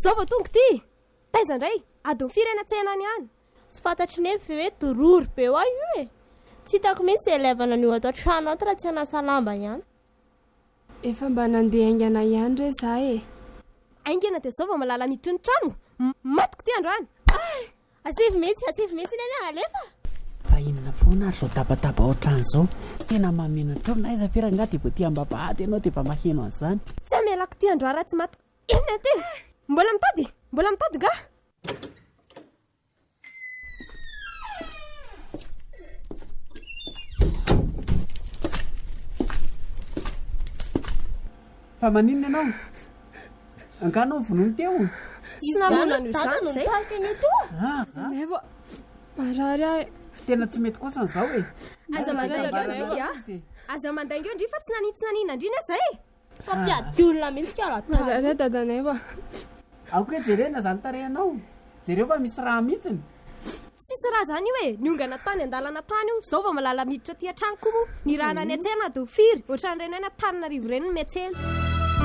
zao vao tonga ty taiza indray adony firena tsenany any tsy fantatry ny hoe hoe dorory be ho io e tsy hitako mihitsy elevana an'io atao trano ato raha tsy anasalamba ihany efa mba nandeha aingana ihany re za e aingana dia zao vao malala miditry ny trano matiko ty androany asivy mihitsy ny any alefa fa inona foana ary zao tabataba ohatrany zao tena mameno trona aiza firanga dia vao ty ambabahady ianao dia mba maheno an'izany tsy amelako ty andro raha tsy matiko inona ty mbola mitady ga fa maninona ianao anganao vonono teo sy namonana izany zay nevo marary ahy tena tsy mety kosa n'izao e aza mandaingo ndry fa tsy nanina indrina zay fa mpiady olona mihitsy marary ahy dadaneva aoko hoe jerena zany tarehanao jereo fa misy raha mihitsiny tsisy raha zany io e niongana tany andalana tany io zao vao malala miditra ty an-trano koa moa ny raha nany an-tsena do firy ohatran'ireny hoe na tanina rivo ireny no miantsena